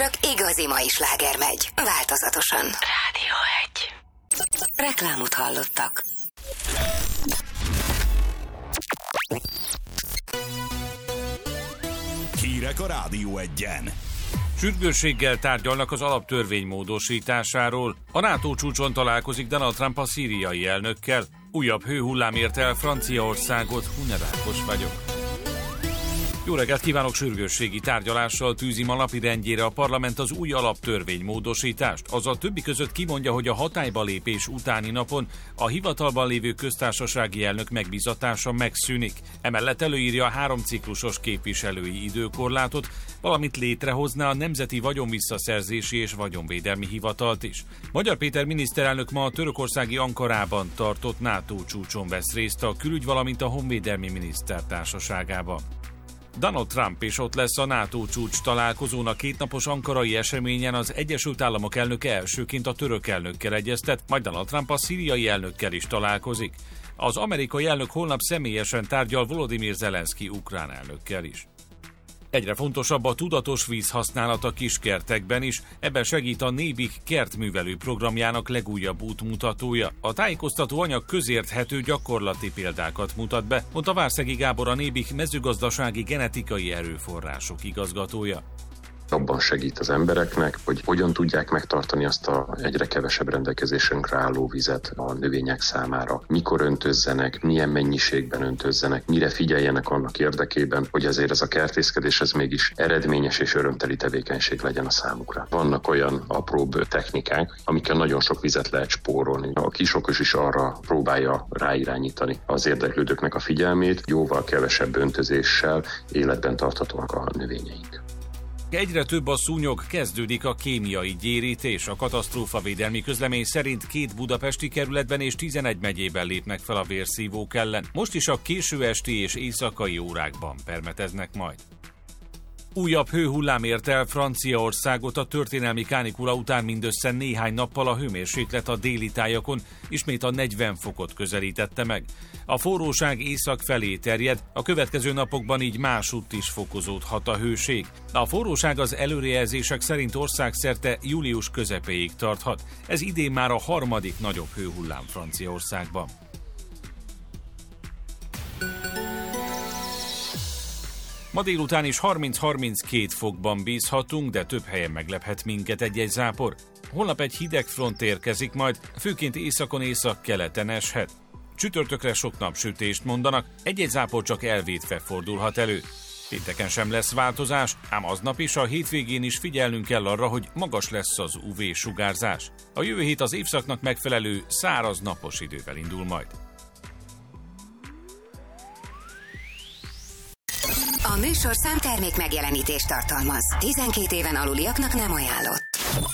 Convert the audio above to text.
csak igazi mai sláger megy. Változatosan. Rádió 1. Reklámot hallottak. Hírek a Rádió 1-en. Sürgősséggel tárgyalnak az alaptörvény módosításáról. A NATO csúcson találkozik Donald Trump a szíriai elnökkel. Újabb hőhullám érte el Franciaországot. Hunerákos vagyok. Jó reggelt kívánok! Sürgősségi tárgyalással tűzi ma napirendjére a parlament az új alaptörvény módosítást. Azzal többi között kimondja, hogy a hatályba lépés utáni napon a hivatalban lévő köztársasági elnök megbízatása megszűnik. Emellett előírja a 3 ciklusos képviselői időkorlátot, valamint létrehozná a Nemzeti Vagyonvisszaszerzési és Vagyonvédelmi Hivatalt is. Magyar Péter miniszterelnök ma a törökországi Ankarában tartott NATO csúcson vesz részt a külügy, valamint a honvédelmi miniszter társaságában. Donald Trump is ott lesz a NATO csúcs találkozón. A kétnapos ankarai eseményen az Egyesült Államok elnöke elsőként a török elnökkel egyeztet, majd Donald Trump a szíriai elnökkel is találkozik. Az amerikai elnök holnap személyesen tárgyal Volodymyr Zelenszky ukrán elnökkel is. Egyre fontosabb a tudatos vízhasználat a kiskertekben is, ebben segít a Nébik kertművelő programjának legújabb útmutatója. A tájékoztató anyag közérthető gyakorlati példákat mutat be, mondta Várszegi Gábor, a Nébik mezőgazdasági genetikai erőforrások igazgatója. Abban segít az embereknek, hogy hogyan tudják megtartani azt a egyre kevesebb rendelkezésünkre álló vizet a növények számára, mikor öntözzenek, milyen mennyiségben öntözzenek, mire figyeljenek annak érdekében, hogy azért ez a kertészkedés ez mégis eredményes és örömteli tevékenység legyen a számukra. Vannak olyan apróbb technikák, amikkel nagyon sok vizet lehet spórolni. A kisokos is arra próbálja ráirányítani az érdeklődőknek a figyelmét, jóval kevesebb öntözéssel életben tarthatóak a növényeink. Egyre több a szúnyog, kezdődik a kémiai gyérítés. A katasztrófavédelmi közlemény szerint 2 budapesti kerületben és 11 megyében lépnek fel a vérszívók ellen. Most is a késő esti és éjszakai órákban permeteznek majd. Újabb hőhullám érte el Franciaországot. A történelmi kánikula után mindössze néhány nappal a hőmérséklet a déli tájakon ismét a 40 fokot közelítette meg. A forróság észak felé terjed, a következő napokban így másútt is fokozódhat a hőség. A forróság az előrejelzések szerint országszerte július közepéig tarthat. Ez idén már a 3. nagyobb hőhullám Franciaországban. Ma délután is 30-32 fokban bízhatunk, de több helyen meglephet minket egy-egy zápor. Holnap egy hideg front érkezik majd, főként északon északkeleten eshet. Csütörtökre sok napsütést mondanak, egy-egy zápor csak elvétve fordulhat elő. Pénteken sem lesz változás, ám aznap is, a hétvégén is figyelnünk kell arra, hogy magas lesz az UV-sugárzás. A jövő hét az évszaknak megfelelő száraz napos idővel indul majd. A műsorszám termék megjelenítést tartalmaz. 12 éven aluliaknak nem ajánlott.